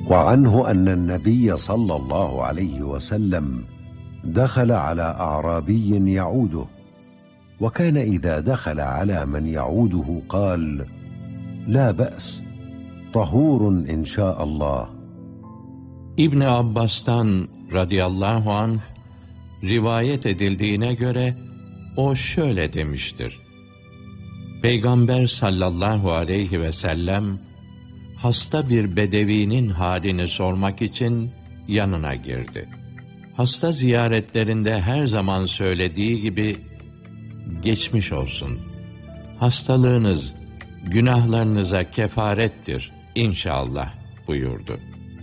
وعنه أن النبي صلى الله عليه وسلم دخل على أعرابي يعوده، وكان إذا دخل على من يعوده قال: لا بأس، طهور إن شاء الله. İbn Abbas'tan radıyallahu anh rivayet edildiğine göre o şöyle demiştir: Peygamber sallallahu aleyhi ve sellem hasta bir bedevinin halini sormak için yanına girdi. Hasta ziyaretlerinde her zaman söylediği gibi geçmiş olsun, hastalığınız günahlarınıza kefarettir inşallah buyurdu.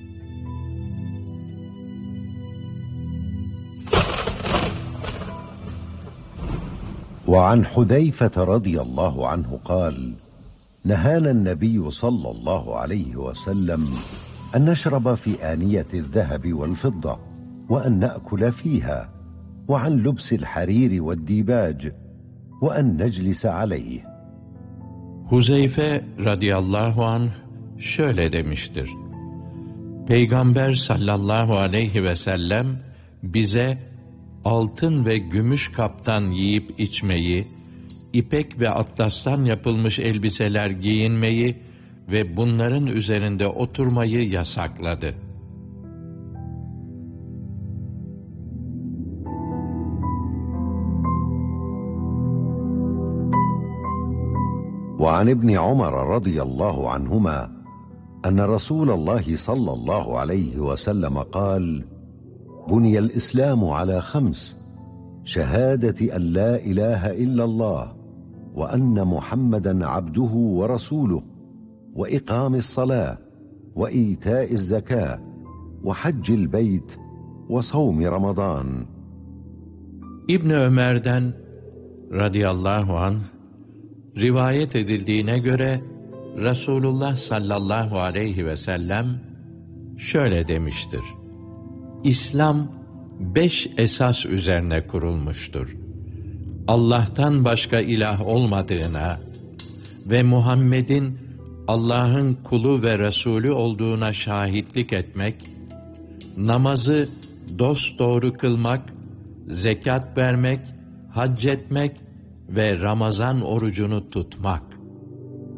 وعن حذيفة رضي الله عنه قال: نهانا النبي صلى الله عليه وسلم أن نشرب في آنية الذهب والفضة وأن نأكل فيها، وعن لبس الحرير والديباج، وأن نجلس عليه. Huzeyfe radıyallahu anh şöyle demiştir: Peygamber sallallahu aleyhi ve sellem bize altın ve gümüş kaptan yiyip içmeyi, ipek ve atlastan yapılmış elbiseler giyinmeyi ve bunların üzerinde oturmayı yasakladı. وعن ابن عمر رضي الله عنهما أن رسول الله صلى الله عليه وسلم قال: بني الإسلام على 5: شهادة أن لا إله إلا الله، وأن محمدا عبده ورسوله، وإقام الصلاة، وإيتاء الزكاة، وحج البيت، وصوم رمضان. İbn Ömer'den radıyallahu anh rivayet edildiğine göre Resulullah sallallahu aleyhi ve sellem şöyle demiştir: İslam 5 esas üzerine kurulmuştur. Allah'tan başka ilah olmadığına ve Muhammed'in Allah'ın kulu ve Resulü olduğuna şahitlik etmek, namazı dosdoğru kılmak, zekat vermek, hac etmek ve Ramazan orucunu tutmak.